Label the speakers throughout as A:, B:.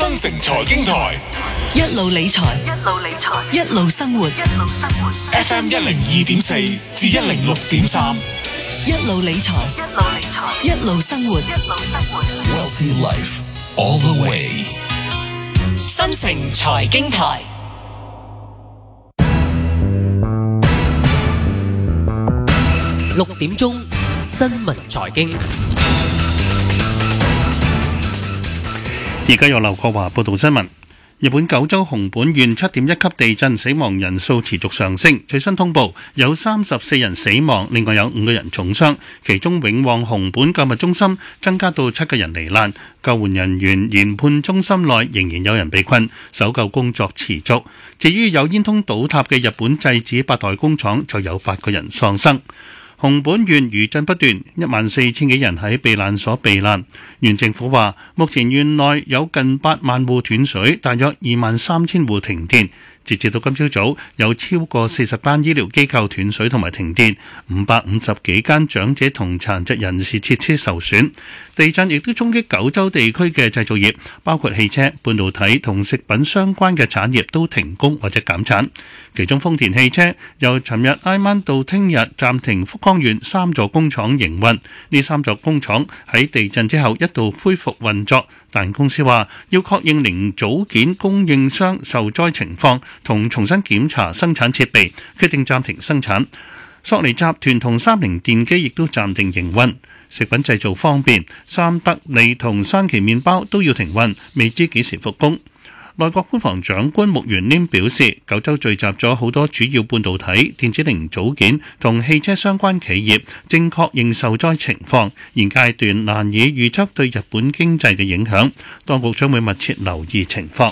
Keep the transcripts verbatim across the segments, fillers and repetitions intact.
A: 新城財經台，
B: 一路理財，一路理財，一路生活，一路生活。
A: F M 一零二點四至一零六點三，
B: 一路理財，一路理財，一路生活，一路生活。
A: Wealthy Life all the way。
B: 新城財經台。
C: 六點鐘新聞財經，
D: 而家由劉國華報道新聞。日本九州熊本縣七點一級地震，死亡人數持續上升。最新通報有三十四人死亡，另外有五個人重傷，其中永旺熊本購物中心增加到七個人罹難。救援人員研判中心內仍然有人被困，搜救工作持續。至於有煙囪倒塌嘅日本製紙八代工廠，就有八個人喪生。熊本縣餘震不斷，一萬四千幾人喺避難所避難。縣政府話，目前縣內有近八萬戶斷水，大約二萬三千戶停電。截至到今朝早，有超過四十間醫療機構斷水同埋停電，五百五十幾間長者同殘疾人士設施受損。地震亦都衝擊九州地區嘅製造業，包括汽車、半導體同食品相關嘅產業都停工或者減產。其中豐田汽車由尋日挨晚到聽日暫停福岡縣三座工廠營運，呢三座工廠喺地震之後一度恢復運作，但公司話要確認零組件供應商受災情況，同重新檢查生產設備，決定暫停生產。索尼集團同三菱電機亦都暫定營運。食品製造方面，三得利同山崎麵包都要停運，未知幾時復工。內閣官房長官木原稔表示，九州聚集咗好多主要半導體、電子零組件同汽車相關企業，正確認受災情況，現階段難以預測對日本經濟嘅影響，當局將會密切留意情況。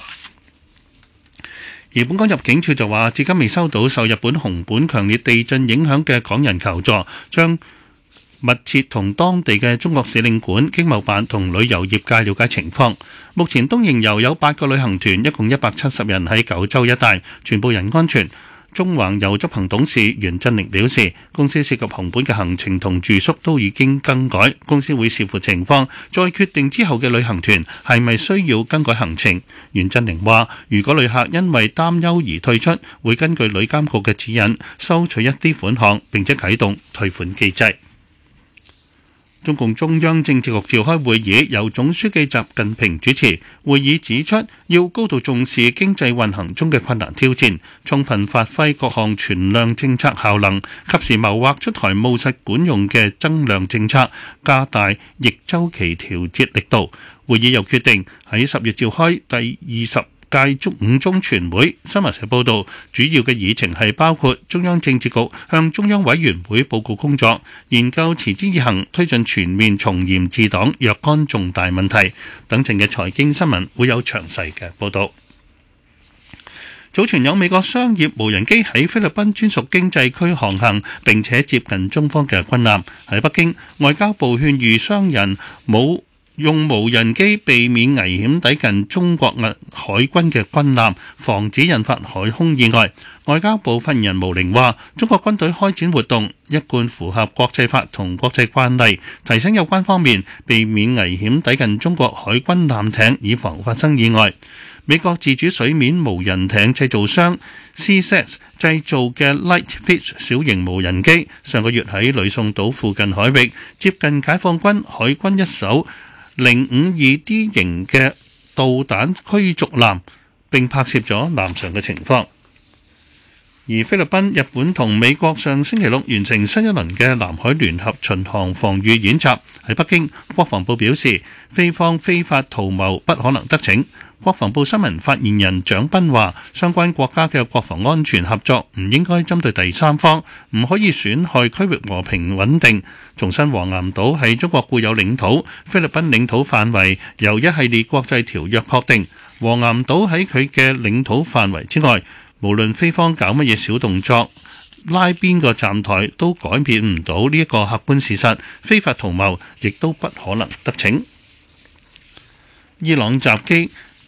D: 而本港入境處就話，至今未收到受日本熊本強烈地震影響嘅港人求助，將密切同當地嘅中國使領館、經貿辦同旅遊業界了解情況。目前東瀛遊有八個旅行團，一共一百七十人喺九州一帶，全部人安全。中橫遊執行董事袁振寧表示，公司涉及熊本嘅行程同住宿都已經更改，公司會視乎情況再決定之後嘅旅行團係咪需要更改行程。袁振寧話，如果旅客因為擔憂而退出，會根據旅監局嘅指引收取一啲款項，並且啟動退款機制。中共中央政治局召開會議，由總書記習近平主持。會議指出，要高度重視經濟運行中嘅困難挑戰，充分發揮各項存量政策效能，及時謀劃出台務實管用嘅增量政策，加大逆周期調節力度。會議又決定喺十月召開第二十屆中五中全會。新華社報道，主要嘅議程係包括中央政治局向中央委員會報告工作，研究持之以恆推進全面從嚴治黨若干重大問題等。陣嘅財經新聞會有詳細嘅報道。早前有美國商業無人機喺菲律賓專屬經濟區航行，並且接近中方嘅軍艦。喺北京，外交部勸喻商人冇用無人機避免危險抵近中國海軍嘅軍艦，防止引發海空意外。外交部發言人毛寧話，中國軍隊開展活動一貫符合國際法同國際慣例，提醒有關方面避免危險抵近中國海軍艦艇，以防發生意外。美國自主水面無人艇製造商 C S A T 製造嘅 Lightfish 小型無人機，上個月喺呂宋島附近海域接近解放軍海軍一艘零五二 D 型嘅導彈驅逐艦，並拍攝咗艦上嘅情況。而菲律賓、日本同美國上星期六完成新一輪嘅南海聯合巡航防禦演習。喺北京，國防部表示，菲方非法圖謀不可能得逞。國防部新聞發言人蔣斌話，相關國家嘅國防安全合作唔應該針對第三方，唔可以損害區域和平穩定。重申黃岩島係中國固有領土，菲律賓領土範圍由一系列國際條約確定。黃岩島喺佢嘅領土範圍之外，無論菲方搞乜嘢小動作，拉邊個站台都改變唔到呢一個客觀事實，非法圖謀亦都不可能得逞。伊朗襲擊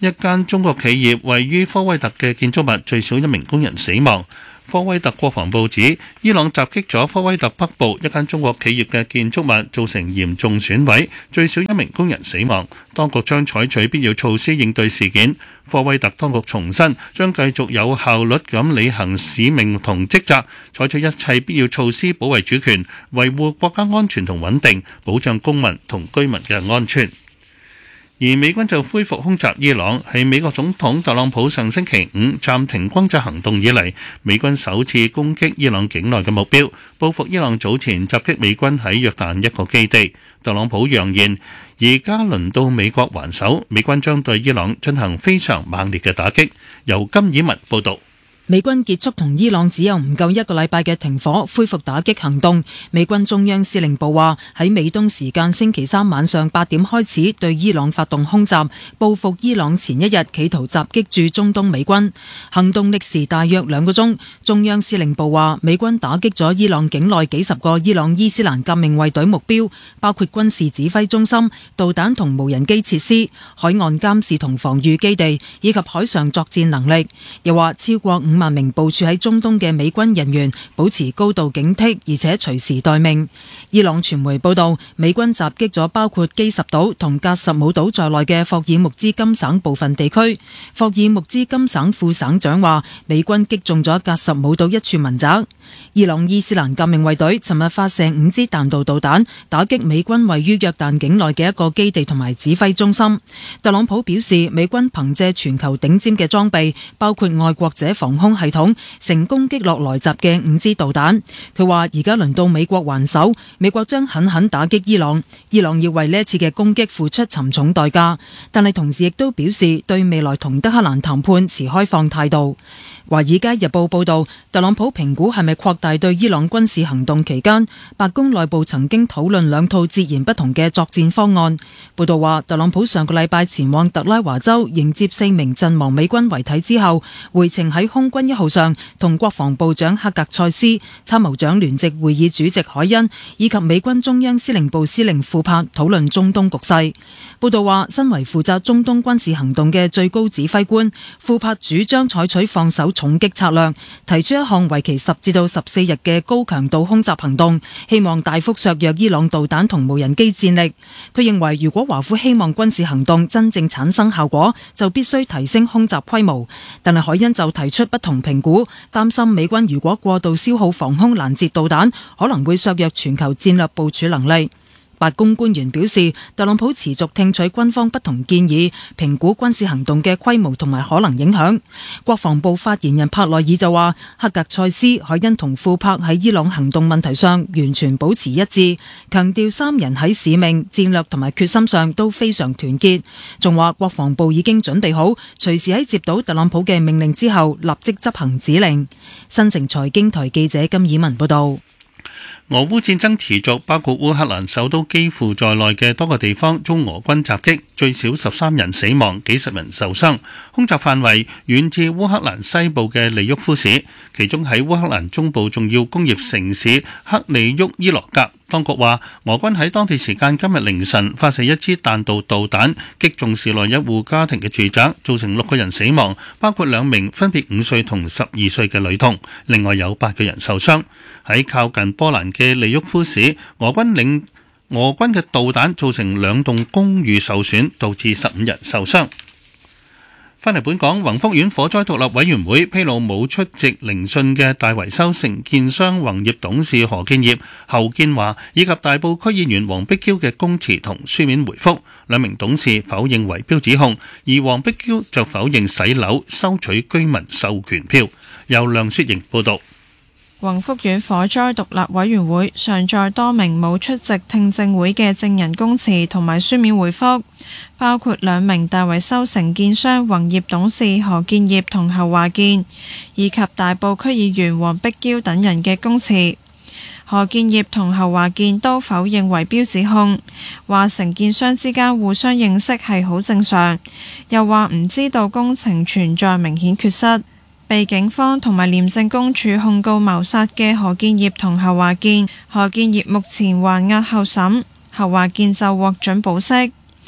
D: 一間中國企業位於科威特嘅建築物最少一名工人死亡。科威特國防部指，伊朗襲擊咗科威特北部一間中國企業嘅建築物，造成嚴重損毀，最少一名工人死亡。當局將採取必要措施應對事件。科威特當局重申，將繼續有效率咁履行使命同職責，採取一切必要措施保衛主權，維護國家安全同穩定，保障公民同居民嘅安全。而美軍就恢復空襲伊朗，係美國總統特朗普上星期五暫停轟炸行動以嚟，美軍首次攻擊伊朗境內嘅目標，報復伊朗早前襲擊美軍喺約旦一個基地。特朗普揚言，而家輪到美國還手，美軍將對伊朗進行非常猛烈嘅打擊。由金以文報導。
E: 美軍結束同伊朗只有唔夠一個禮拜嘅停火，恢復打擊行動。美軍中央司令部話，喺美東時間星期三晚上八點開始對伊朗發動空襲，報復伊朗前一日企圖襲擊駐中東美軍。行動歷時大約兩個鐘。中央司令部話，美軍打擊咗伊朗境內幾十個伊朗伊斯蘭革命衛隊目標，包括軍事指揮中心、導彈同無人機設施、海岸監視同防禦基地以及海上作戰能力。又話超過五五萬名部署喺中東嘅美軍人員保持高度警惕，而且隨時待命。伊朗傳媒報道，美軍襲擊咗包括基什島同格什姆島在內嘅霍爾木茲金省部分地區。霍爾木茲金省副省長話，美軍擊中咗格什姆島一處民宅。伊朗伊斯蘭革命衛隊尋日發射五支彈道導彈，打擊美軍位於約旦境內嘅一個基地同埋指揮中心。特朗普表示，美軍憑借全球頂尖嘅裝備，包括愛國者防空系統，成功擊落來襲嘅五支導彈。佢話而家輪到美國還手，美國將狠狠打擊伊朗，伊朗要為呢一次嘅攻擊付出沉重代價。但係同時亦都表示對未來同德黑蘭談判持開放態度。華爾街日報報道，特朗普評估係咪擴大對伊朗軍事行動期間，白宮內部曾經討論兩套截然不同嘅作戰方案。報道話，特朗普上個禮拜前往特拉華州迎接四名陣亡美軍遺體之後，回程喺空軍一號上同國防部長克格塞斯、參謀長聯席會議主席海恩以及美軍中央司令部司令庫珀討論中東局勢。報道話，身為負責中東軍事行動嘅最高指揮官，庫珀主張採取放手重擊策略，提出一項為期十至到十四日嘅高強度空襲行動，希望大幅削弱伊朗導彈同無人機戰力。佢認為，如果華府希望軍事行動真正產生效果，就必須提升空襲規模。但係海恩就提出不同評估，擔心美軍如果過度消耗防空攔截導彈，可能會削弱全球戰略部署能力。白宮官員表示，特朗普持續聽取軍方不同建議，評估軍事行動嘅規模同埋可能影響。國防部發言人帕內爾就話，克格塞斯、海恩同庫珀喺伊朗行動問題上完全保持一致，強調三人喺使命、戰略同埋決心上都非常團結。仲話國防部已經準備好，隨時喺接到特朗普嘅命令之後立即執行指令。新城財經台記者金以文報道。
D: 俄烏戰爭持續，包括烏克蘭首都基輔在內嘅多個地方遭俄軍襲擊，最少十三人死亡，幾十人受傷。空襲範圍遠至烏克蘭西部嘅利沃夫市，其中喺烏克蘭中部重要工業城市克里沃伊羅格，當局話俄軍喺當地時間今日凌晨發射一支彈道導彈，擊中市內一戶家庭嘅住宅，造成六個人死亡，包括兩名分別五歲同十二歲嘅女童，另外有八個人受傷。喺靠近波蘭嘅利沃夫市，俄軍領俄軍嘅導彈造成兩棟公寓受損，導致十五人受傷。返嚟本港，宏福苑火災獨立委員會披露冇出席聆訊嘅大維修承建商宏業董事何建業、侯建華以及大埔區議員黃碧嬌嘅供詞同書面回覆，兩名董事否認圍標指控，而黃碧嬌就否認洗樓收取居民授權票。由梁雪瑩報導。
F: 宏福苑火災獨立委員會上載多名冇出席聽證會嘅證人供詞同埋書面回覆，包括兩名大維修承建商宏業董事何建業同侯華健，以及大埔區議員黃碧嬌等人嘅供詞。何建業同侯華健都否認圍標指控，話承建商之間互相認識係好正常，又話唔知道工程存在明顯缺失。被警方同埋廉政公署控告謀殺嘅何建業同侯華健，何建業目前還押候審，侯華健就獲准保釋。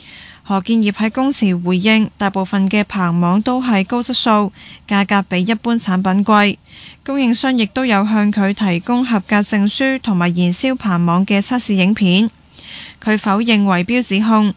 F: 何建業喺供詞回應，大部分嘅棚網都係高質素，價格比一般產品貴。供應商亦都有向佢提供合格證書同埋燃燒棚網嘅測試影片。佢否認圍標指控。